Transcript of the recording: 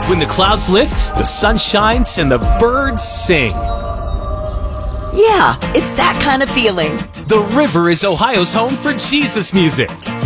When the clouds lift, the sun shines, and the birds sing. Yeah, it's that kind of feeling. The river is Ohio's home for Jesus music.